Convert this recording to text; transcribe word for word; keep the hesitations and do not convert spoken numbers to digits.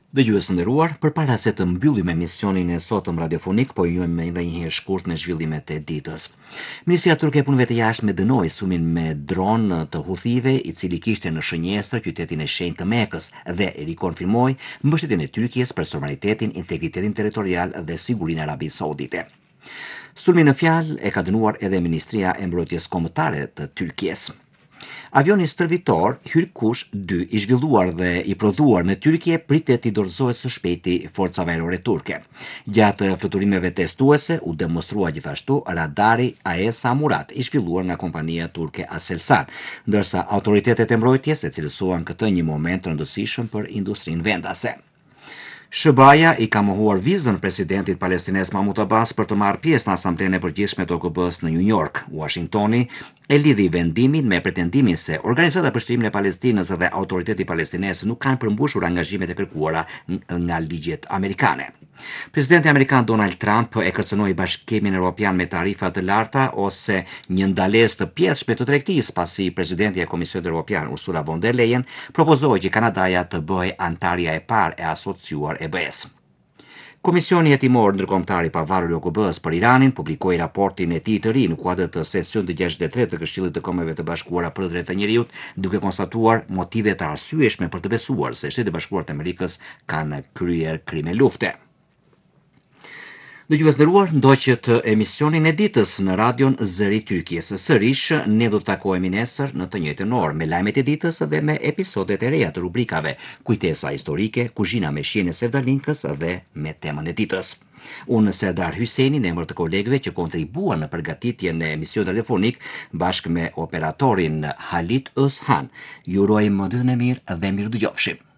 Dëgjues të nderuar, përpara se të mbyllim emisionin e sotëm radiofonik, po ju me edhe një herë shkurt me zhvillimet e ditës. Ministria turke e punëve të jashtme dënoi sulmin me dron të Huthive, i cili kishte në shënjestër qytetin e shenjtë të Mekës dhe rikonfirmoi mbështetjen e Turqisë për sovranitetin, integritetin territorial dhe sigurinë e Arabisë Saudite. Sulmin në fjalë e ka dënuar edhe Ministria e Mbrojtjes Kombëtare të Turqisë. Avioni stërvitor Hyrkush dy i zhvilluar dhe i prodhuar në Turqie pritet t'i dorëzohet së shpejti forcave ajrore turke. Gjatë fluturimeve testuese u demonstrua gjithashtu radari A E S A Murat i zhvilluar nga kompania turke Aselsan, ndërsa autoritetet e mbrojtjes e cilësuan këtë një moment të rëndësishëm për industrinë vendase. S B A-ja i ka mohuar vizën presidentit palestines Mahmud Abbas për të marrë pjesë në Asamblenë e Përgjithshme të O K B-s në New York. Washingtoni e lidhi vendimin me pretendimin se Organizata për Shtirimin e Palestinës dhe Autoriteti Palestines nuk kanë përmbushur angazhimet e kërkuara nga ligjet amerikane. Presidenti amerikan Donald Trump e kërcënoi Bashkimin Evropian me tarifa të larta ose një ndalesë të pjesshme të tregtisë, pasi presidenti e Komisionit Evropian Ursula von der Leyen propozoi që Kanadaja të bëhej antarja e parë e asociuar e B E S. Komisioni Hetimor Ndërkombëtar i Pavarur i O K B-s për Iranin publikoi raportin e tij të ri në kuadër të sesionit të gjashtëdhjetë e tretë të Këshillit të Kombeve të Bashkuara për Drejtat e Njerëzit, duke konstatuar motive të arsyeshme për të besuar se Shtetet e Bashkuara të Amerikës kanë kryer krime lufte. Dëgjues nderuar, ndoqët emisionin e ditës në radion Zëri Turqisë. Sërish ne do të takohemi nesër në të njëjtën orë me lajmet e ditës dhe me episodet e reja të rubrikave Kujtesa historike, Kuzhina me shijen e Sevdalinkës dhe me temën e ditës. Unë Serdar Hyseni në emër të kolegëve që kontribuan në përgatitjen e emisionit telefonik bashkë me operatorin Halit Özhan. Ju urojmë ditën e mirë dhe mirëdëgjofshim.